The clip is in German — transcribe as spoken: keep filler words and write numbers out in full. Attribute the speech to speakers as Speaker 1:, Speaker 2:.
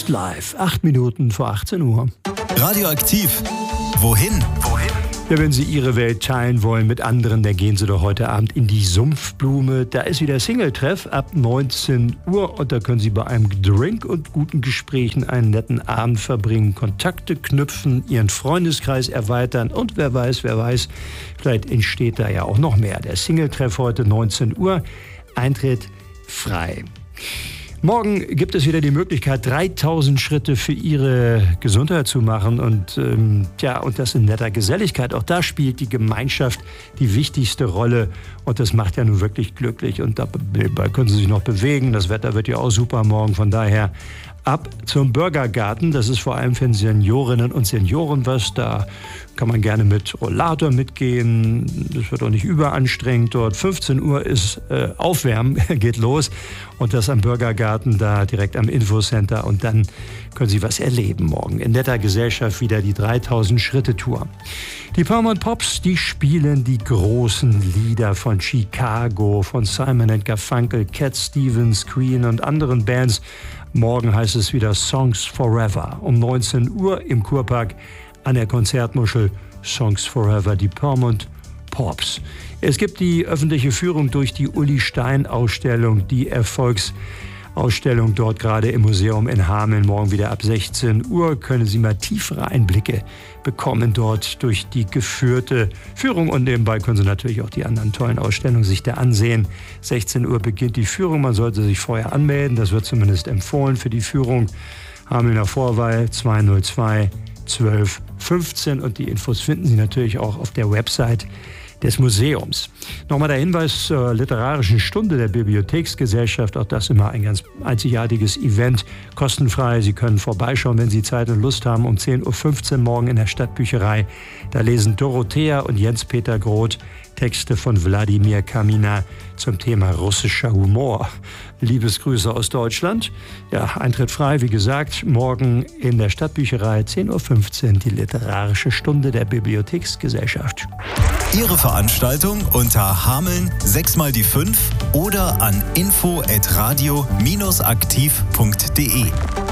Speaker 1: Fast Live, acht Minuten vor achtzehn Uhr.
Speaker 2: Radioaktiv. Wohin? Wohin?
Speaker 1: Ja, wenn Sie Ihre Welt teilen wollen mit anderen, dann gehen Sie doch heute Abend in die Sumpfblume. Da ist wieder Single-Treff ab neunzehn Uhr und da können Sie bei einem Drink und guten Gesprächen einen netten Abend verbringen, Kontakte knüpfen, Ihren Freundeskreis erweitern und wer weiß, wer weiß, vielleicht entsteht da ja auch noch mehr. Der Single-Treff heute neunzehn Uhr, Eintritt frei. Morgen gibt es wieder die Möglichkeit, dreitausend Schritte für Ihre Gesundheit zu machen und, ähm, ja, und das in netter Geselligkeit. Auch da spielt die Gemeinschaft die wichtigste Rolle und das macht ja nun wirklich glücklich. Und dabei können Sie sich noch bewegen. Das Wetter wird ja auch super morgen. Von daher ab zum Burgergarten. Das ist vor allem für Seniorinnen und Senioren was. Da kann man gerne mit Rollator mitgehen. Das wird auch nicht überanstrengend dort. fünfzehn Uhr ist äh, Aufwärmen, geht los. Und das am Burgergarten, da direkt am Infocenter. Und dann können Sie was erleben morgen. In netter Gesellschaft wieder die dreitausend Schritte Tour. Die Paramount Pops, die spielen die großen Lieder von Chicago, von Simon and Garfunkel, Cat Stevens, Queen und anderen Bands. Morgen heißt es wieder Songs Forever. Um neunzehn Uhr im Kurpark an der Konzertmuschel Songs Forever, die Paramount Pops. Es gibt die öffentliche Führung durch die Uli Stein Ausstellung, die Erfolgsausstellung dort gerade im Museum in Hameln. Morgen wieder ab sechzehn Uhr können Sie mal tiefere Einblicke bekommen dort durch die geführte Führung. Und nebenbei können Sie natürlich auch die anderen tollen Ausstellungen sich da ansehen. sechzehn Uhr beginnt die Führung. Man sollte sich vorher anmelden. Das wird zumindest empfohlen für die Führung. Hamelner Vorwahl zwei null zwei zwölf fünfzehn. Und die Infos finden Sie natürlich auch auf der Website des Museums. Nochmal der Hinweis zur literarischen Stunde der Bibliotheksgesellschaft. Auch das immer ein ganz einzigartiges Event, kostenfrei. Sie können vorbeischauen, wenn Sie Zeit und Lust haben, um zehn Uhr fünfzehn morgen in der Stadtbücherei. Da lesen Dorothea und Jens-Peter Groth Texte von Wladimir Kamina zum Thema russischer Humor. Liebesgrüße aus Deutschland. Ja, Eintritt frei, wie gesagt, morgen in der Stadtbücherei, zehn Uhr fünfzehn, die literarische Stunde der Bibliotheksgesellschaft.
Speaker 2: Ihre Veranstaltung unter Hameln sechs mal die fünf oder an info at radio aktiv punkt de.